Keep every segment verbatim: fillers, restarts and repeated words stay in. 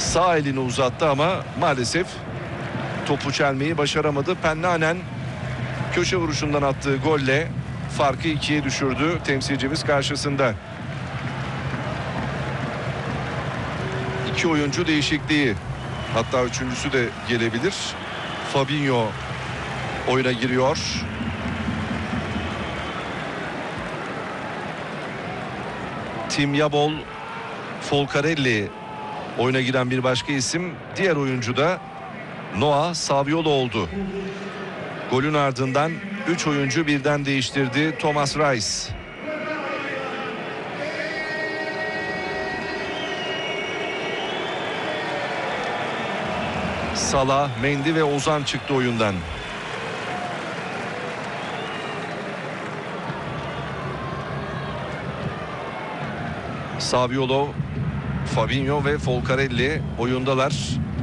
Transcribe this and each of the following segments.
Sağ elini uzattı ama maalesef topu çelmeyi başaramadı. Pennanen köşe vuruşundan attığı golle farkı ikiye düşürdü temsilcimiz karşısında. İki oyuncu değişikliği, hatta üçüncüsü de gelebilir. Fabinho oyuna giriyor. Tim Yabol, Folcarelli oyuna giren bir başka isim. Diğer oyuncu da Noah Saviolo oldu. Golün ardından üç oyuncu birden değiştirdi Thomas Reis. Salah, Mendy ve Ozan çıktı oyundan. Saviolo, Fabinho ve Folcarelli oyundalar.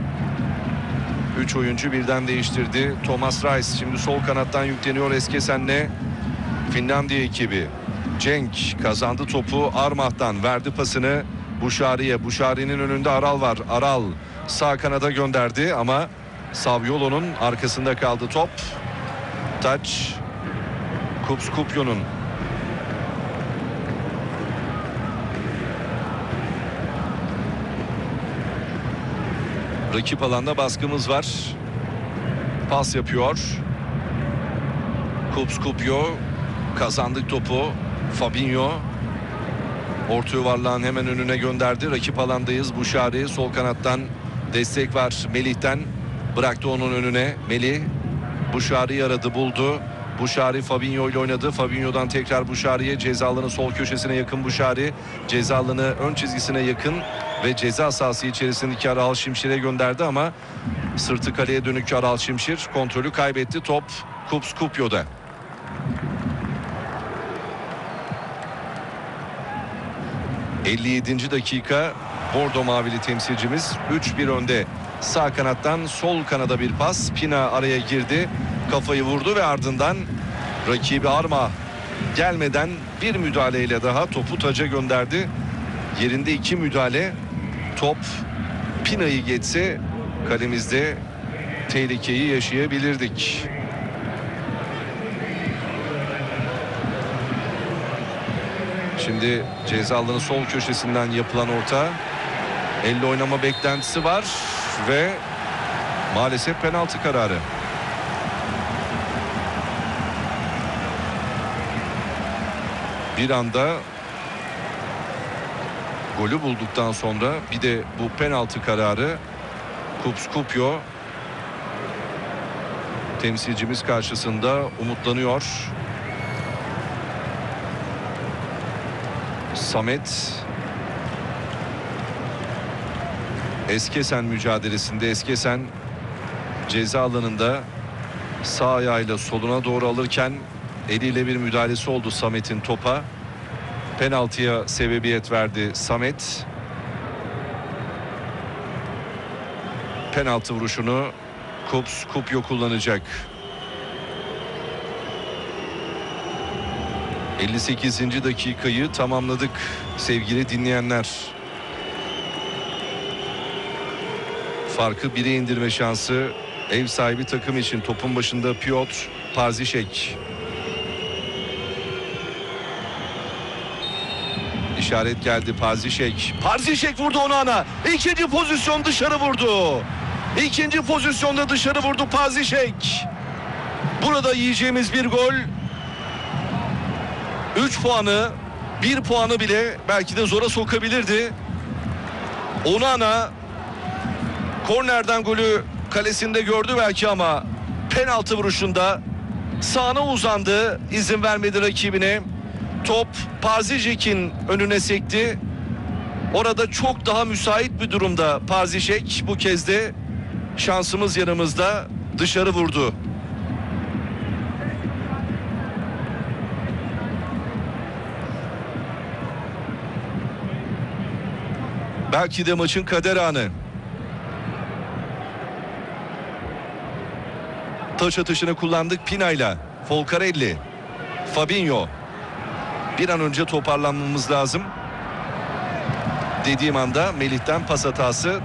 Üç oyuncu birden değiştirdi Thomas Reis. Şimdi sol kanattan yükleniyor Eskesen'le Finlandiya ekibi. Cenk kazandı topu, Armah'tan verdi pasını Buşari'ye. Buşari'nin önünde Aral var. Aral sağ kanada gönderdi ama Saviolo'nun arkasında kaldı top. Taç Kupskupyo'nun. Rakip alanda baskımız var. Pas yapıyor. Kupskupyo kazandık topu. Fabinho orta yuvarlağın hemen önüne gönderdi. Rakip alandayız. Buşari sol kanattan destek var Melih'ten. Bıraktı onun önüne. Melih Buşari'yi aradı, buldu. Buşari Fabinho ile oynadı. Fabinho'dan tekrar Buşari'ye, ceza alanı sol köşesine yakın Buşari. Ceza alanı ön çizgisine yakın ve ceza sahası içerisindeki Aral Şimşir'e gönderdi ama sırtı kaleye dönük Aral Şimşir kontrolü kaybetti. Top Kupskupyo'da. elli yedinci dakika, Bordo Mavili temsilcimiz üç bir önde. Sağ kanattan sol kanada bir pas. Pina araya girdi. Kafayı vurdu ve ardından rakibi Armah gelmeden bir müdahaleyle daha topu taca gönderdi. Yerinde iki müdahale. Top Pina'yı geçse kalemizde tehlikeyi yaşayabilirdik. Şimdi ceza alanı sol köşesinden yapılan orta. Elle oynama beklentisi var ve maalesef penaltı kararı. Bir anda golü bulduktan sonra bir de bu penaltı kararı. Kupskupyo temsilcimiz karşısında umutlanıyor. Samet Eskesen mücadelesinde. Eskesen ceza alanında sağ ayağıyla soluna doğru alırken eliyle bir müdahalesi oldu Samet'in topa. Penaltıya sebebiyet verdi Samet. Penaltı vuruşunu Kupskupyo kullanacak. elli sekizinci dakikayı tamamladık sevgili dinleyenler. Farkı bire indirme şansı ev sahibi takım için. Topun başında Piotr Parzişek. İşaret geldi. Parzişek. Parzişek vurdu onu ana. İkinci pozisyon dışarı vurdu. İkinci pozisyonda dışarı vurdu Parzişek. Burada yiyeceğimiz bir gol üç puanı, bir puanı bile belki de zora sokabilirdi. Onana kornerden golü kalesinde gördü belki ama penaltı vuruşunda sağına uzandı, izin vermedi rakibine. Top Parzişek'in önüne sekti. Orada çok daha müsait bir durumda Parzişek. Bu kez de şansımız yanımızda, dışarı vurdu. Belki de maçın kader anı. Taş atışını kullandık Pina'yla. Folcarelli. Fabinho. Bir an önce toparlanmamız lazım dediğim anda Melih'ten pas hatası.